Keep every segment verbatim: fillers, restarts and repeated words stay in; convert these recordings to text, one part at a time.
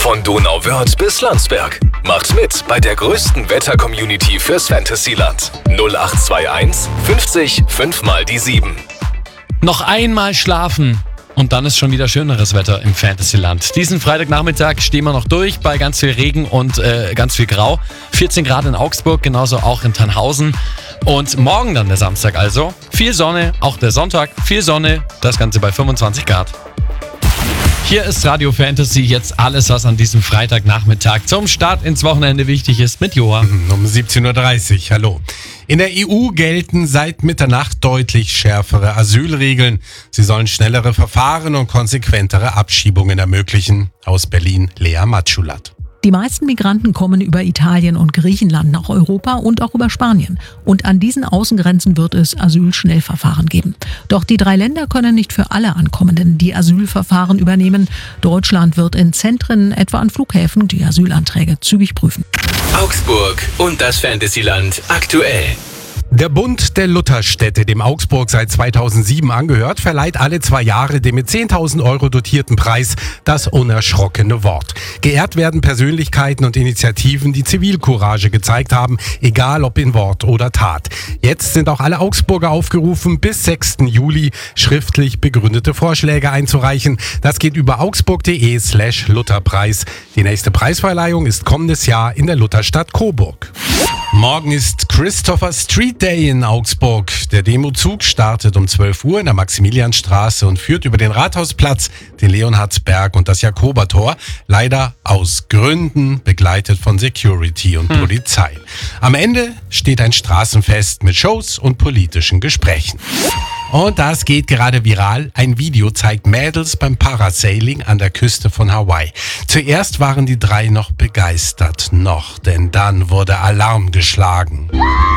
Von Donauwörth bis Landsberg. Macht mit bei der größten Wetter-Community fürs Fantasyland. null acht zwei eins fünfzig fünf mal die sieben. Noch einmal schlafen und dann ist schon wieder schöneres Wetter im Fantasyland. Diesen Freitagnachmittag stehen wir noch durch bei ganz viel Regen und äh, ganz viel Grau. vierzehn Grad in Augsburg, genauso auch in Tannhausen. Und morgen dann der Samstag also. Viel Sonne, auch der Sonntag, viel Sonne, das Ganze bei fünfundzwanzig Grad. Hier ist Radio Fantasy, jetzt alles, was an diesem Freitagnachmittag zum Start ins Wochenende wichtig ist, mit Johann. Um siebzehn Uhr dreißig, hallo. In der E U gelten seit Mitternacht deutlich schärfere Asylregeln. Sie sollen schnellere Verfahren und konsequentere Abschiebungen ermöglichen. Aus Berlin, Lea Matschulat. Die meisten Migranten kommen über Italien und Griechenland nach Europa und auch über Spanien. Und an diesen Außengrenzen wird es Asylschnellverfahren geben. Doch die drei Länder können nicht für alle Ankommenden die Asylverfahren übernehmen. Deutschland wird in Zentren, etwa an Flughäfen, die Asylanträge zügig prüfen. Augsburg und das Fantasyland aktuell. Der Bund der Lutherstädte, dem Augsburg seit zweitausendsieben angehört, verleiht alle zwei Jahre dem mit zehntausend Euro dotierten Preis das unerschrockene Wort. Geehrt werden Persönlichkeiten und Initiativen, die Zivilcourage gezeigt haben, egal ob in Wort oder Tat. Jetzt sind auch alle Augsburger aufgerufen, bis sechsten Juli schriftlich begründete Vorschläge einzureichen. Das geht über augsburg.de slash Lutherpreis. Die nächste Preisverleihung ist kommendes Jahr in der Lutherstadt Coburg. Morgen ist Christopher Street Day in Augsburg. Der Demozug startet um zwölf Uhr in der Maximilianstraße und führt über den Rathausplatz, den Leonhardsberg und das Jakobertor. Leider aus Gründen begleitet von Security und hm. Polizei. Am Ende steht ein Straßenfest mit Shows und politischen Gesprächen. Und das geht gerade viral. Ein Video zeigt Mädels beim Parasailing an der Küste von Hawaii. Zuerst waren die drei noch begeistert. Noch, denn dann wurde Alarm geschlagen.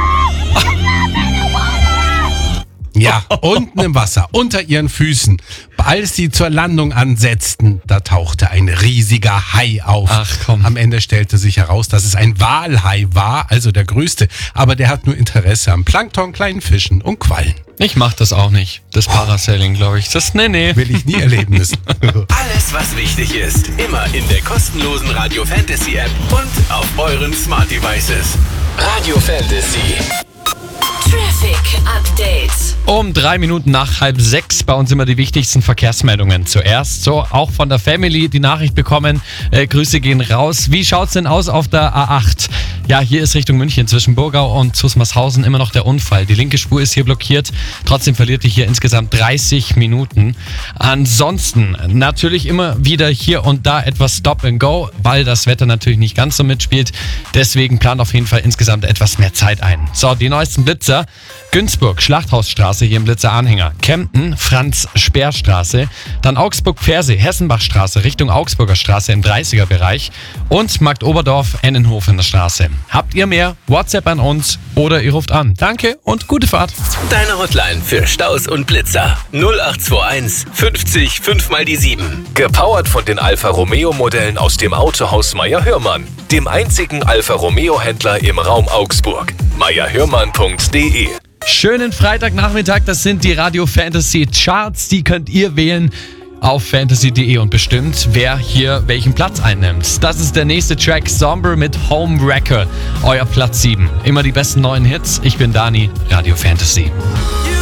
Ja, unten im Wasser, unter ihren Füßen. Als sie zur Landung ansetzten, da tauchte ein riesiger Hai auf. Ach komm. Am Ende stellte sich heraus, dass es ein Walhai war, also der größte. Aber der hat nur Interesse am Plankton, kleinen Fischen und Quallen. Ich mach das auch nicht. Das Parasailing, glaube ich. Das, nee, nee. Will ich nie erleben müssen. Alles, was wichtig ist, immer in der kostenlosen Radio Fantasy App und auf euren Smart Devices. Radio Fantasy. Traffic Update. Um drei Minuten nach halb sechs bei uns immer die wichtigsten Verkehrsmeldungen. Zuerst so auch von der Family die Nachricht bekommen. Äh, Grüße gehen raus. Wie schaut's denn aus auf der A acht? Ja, hier ist Richtung München zwischen Burgau und Zusmarshausen immer noch der Unfall. Die linke Spur ist hier blockiert. Trotzdem verliert ihr hier insgesamt dreißig Minuten. Ansonsten natürlich immer wieder hier und da etwas Stop and Go, weil das Wetter natürlich nicht ganz so mitspielt. Deswegen plant auf jeden Fall insgesamt etwas mehr Zeit ein. So, die neuesten Blitzer. Günzburg, Schlachthausstraße hier im Blitzer-Anhänger. Kempten, Franz-Speer-Straße. Dann Augsburg-Pfersee, Hessenbachstraße Richtung Augsburger Straße im dreißiger-Bereich. Und Marktoberdorf, Ennenhofener Straße. Habt ihr mehr? WhatsApp an uns oder ihr ruft an. Danke und gute Fahrt. Deine Hotline für Staus und Blitzer. null acht zwei eins fünfzig fünf mal die sieben. Gepowert von den Alfa Romeo Modellen aus dem Autohaus Meyer Hörmann, dem einzigen Alfa Romeo Händler im Raum Augsburg. meyer hörmann punkt de. Schönen Freitagnachmittag, das sind die Radio Fantasy Charts, die könnt ihr wählen auf fantasy punkt de und bestimmt, wer hier welchen Platz einnimmt. Das ist der nächste Track, Somber mit Homewrecker, euer Platz sieben. Immer die besten neuen Hits, ich bin Dani, Radio Fantasy.